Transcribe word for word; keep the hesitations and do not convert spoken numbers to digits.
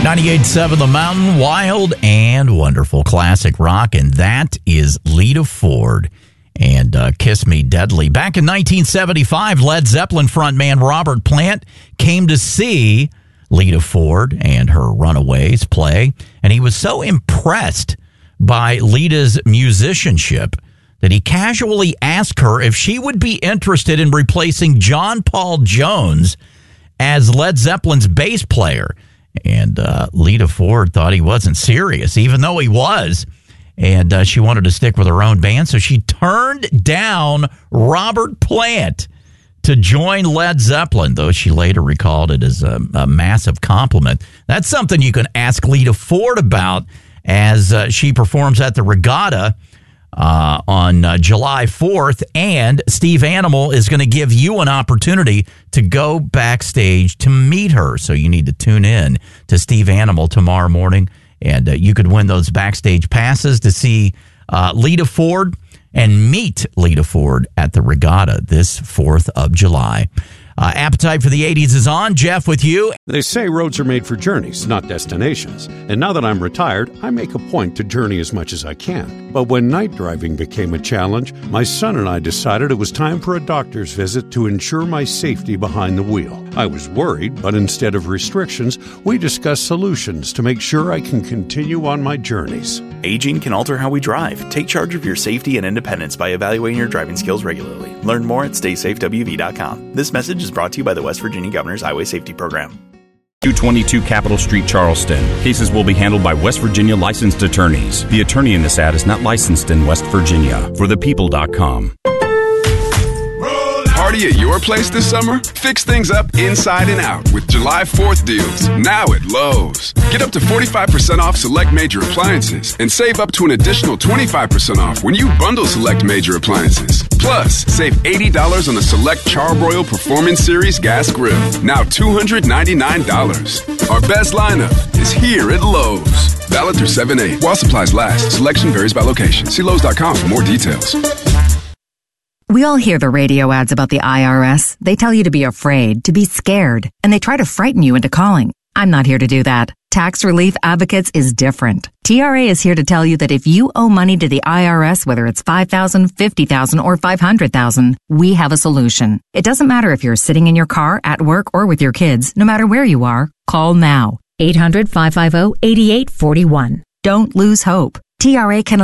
ninety-eight point seven The Mountain, wild and wonderful classic rock, and that is Lita Ford and uh, Kiss Me Deadly. Back in nineteen seventy-five, Led Zeppelin frontman Robert Plant came to see Lita Ford and her Runaways play, and he was so impressed by Lita's musicianship that he casually asked her if she would be interested in replacing John Paul Jones as Led Zeppelin's bass player. And uh, Lita Ford thought he wasn't serious, even though he was. And uh, she wanted to stick with her own band, so she turned down Robert Plant to join Led Zeppelin, though she later recalled it as a, a massive compliment. That's something you can ask Lita Ford about as uh, she performs at the Regatta uh, on uh, July fourth. And Steve Animal is going to give you an opportunity to go backstage to meet her. So you need to tune in to Steve Animal tomorrow morning, and uh, you could win those backstage passes to see uh, Lita Ford and meet Lita Ford at the Regatta this fourth of July. Uh, Appetite for the eighties is on. Jeff with you. They say roads are made for journeys, not destinations. And now that I'm retired, I make a point to journey as much as I can. But when night driving became a challenge, my son and I decided it was time for a doctor's visit to ensure my safety behind the wheel. I was worried, but instead of restrictions, we discussed solutions to make sure I can continue on my journeys. Aging can alter how we drive. Take charge of your safety and independence by evaluating your driving skills regularly. Learn more at stay safe w v dot com. This message is brought to you by the West Virginia Governor's Highway Safety Program. two twenty-two Capitol Street, Charleston. Cases will be handled by West Virginia licensed attorneys. The attorney in this ad is not licensed in West Virginia. For the people dot com. Party at your place this summer? Fix things up inside and out with July fourth deals, now at Lowe's. Get up to forty-five percent off select major appliances and save up to an additional twenty-five percent off when you bundle select major appliances. Plus, save eighty dollars on the select Charbroil Performance Series gas grill, now two hundred ninety-nine dollars. Our best lineup is here at Lowe's. Valid through seven eight. While supplies last, selection varies by location. See Lowe's dot com for more details. We all hear the radio ads about the I R S. They tell you to be afraid, to be scared, and they try to frighten you into calling. I'm not here to do that. Tax Relief Advocates is different. T R A is here to tell you that if you owe money to the I R S, whether it's five thousand dollars, fifty thousand dollars, or five hundred thousand dollars, we have a solution. It doesn't matter if you're sitting in your car, at work, or with your kids. No matter where you are, call now. eight hundred, five five zero, eight eight four one. Don't lose hope. T R A can